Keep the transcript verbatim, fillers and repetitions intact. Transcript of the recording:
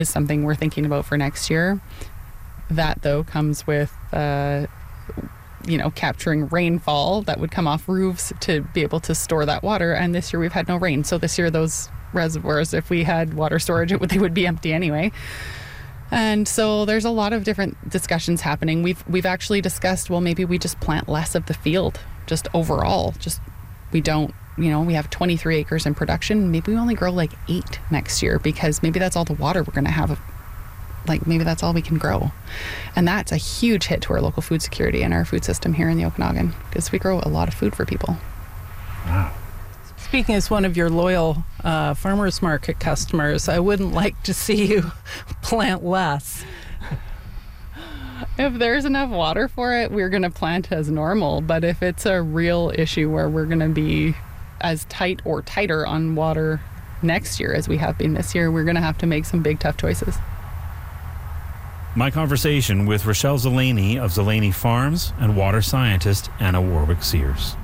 is something we're thinking about for next year. That, though, comes with, uh, you know, capturing rainfall that would come off roofs to be able to store that water. And this year we've had no rain. So this year those reservoirs, if we had water storage, it would, they would be empty anyway. And so there's a lot of different discussions happening. We've we've actually discussed, well, maybe we just plant less of the field, just overall. Just we don't, you know, we have twenty-three acres in production. Maybe we only grow like eight next year because maybe that's all the water we're going to have. Like maybe that's all we can grow. And that's a huge hit to our local food security and our food system here in the Okanagan because we grow a lot of food for people. Wow. Speaking as one of your loyal uh, farmers market customers, I wouldn't like to see you plant less. If there's enough water for it, we're going to plant as normal. But if it's a real issue where we're going to be as tight or tighter on water next year as we have been this year, we're going to have to make some big, tough choices. My conversation with Rochelle Zeleny of Zeleny Farms and water scientist Anna Warwick Sears.